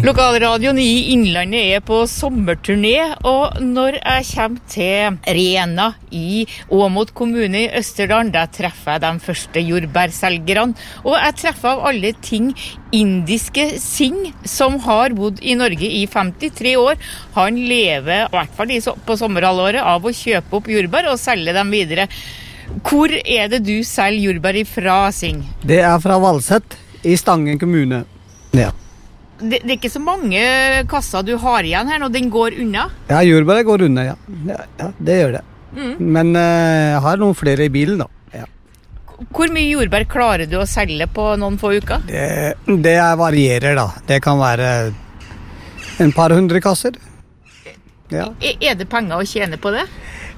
Lokalradioen i Innlandet på sommerturné, og når jeg kommer til Rena i Åmot kommune i Østerdalen, da treffer jeg de første jordbærselgerne, og jeg treffer av alle ting indiske Singh, som har bodd i Norge i 53 år. Han lever, i hvert fall på sommerhalvåret, av å kjøpe opp jordbær og selge dem videre. Hvor er det du selger jordbær ifra, Singh? Det er fra Valset i Stangen kommune. Ja. Det er ikke så mange kasser du har igjen her når den går unna? Ja, jordbæret går unna, ja. Ja, det gjør det. Men jeg har noen flere i bilen da. Ja. Hvor mye jordbær klarer du å selge på noen få uker? Det varierer da. Det kan være en par hundre kasser. Ja. Er det penger å tjene på det?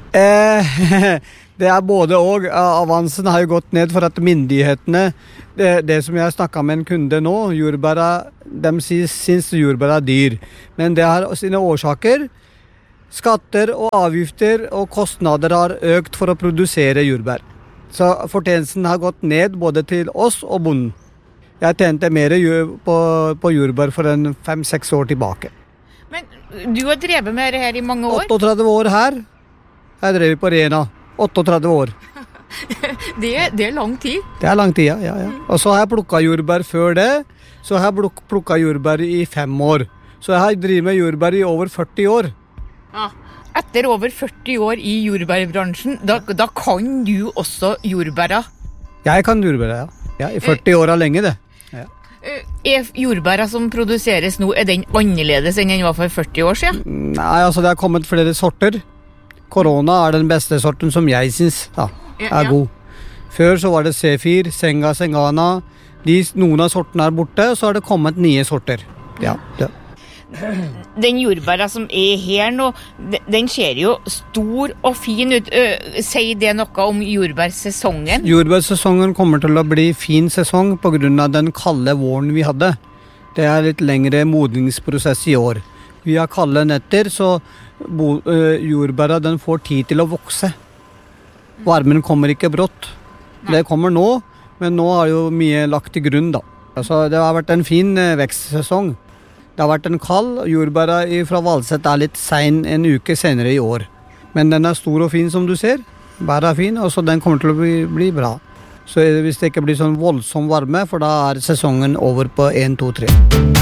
Det er både og. Avansen har jo gått ned for at myndighetene, det som jeg snakket med en kunde nå, de synes jordbær er dyr. Men det har sine årsaker. Skatter og avgifter og kostnader har økt for å produsere jordbær. Så fortjenesten har gått ned både til oss og bonden. Jeg tjente mer på jordbær for 5-6 år tilbake. Men du har drevet med det her i mange år? 38 år her. Jeg drev på Rena. 38 år. Det er lang tid. Det er lang tid, ja. Og så har jeg plukket jordbær før det. Så har jeg plukket jordbær i 5 år. Så jeg har drevet med jordbær i over 40 år. Ja. Etter over 40 år i jordbærbransjen, da kan du også jordbæra? Jeg kan jordbæra, ja. I 40 år er lenge det. Ja. Er jordbæra som produseres nå, er den annerledes enn den var for 40 år siden? Nei, altså det har kommet flere sorter. Korona er den beste sorten som jeg synes er god. Før så var det C4, Senga, Sengana. Noen av sortene er borte, så har det kommet nye sorter. Ja. Den jordbæra som er her nå, den ser jo stor og fin ut. Sier det noe om jordbærsesongen? Jordbærsesongen kommer til å bli fin sesong på grunn av den kalde våren vi hadde. Det er litt lengre modningsprosess i år. Vi har kalde netter, så jordbæra den får tid til å vokse. Varmen kommer ikke brått. Det kommer nå, men nå har jo mye lagt til grunn da. Altså, det har vært en fin vekstsesong. Det har vært en kald. Jordbæra fra Valset er litt sen en uke senere i år. Men den er stor og fin som du ser. Bæra er fin, og så den kommer til å bli bra. Så hvis det ikke blir sånn voldsom varme, for da er sesongen over på 1, 2, 3.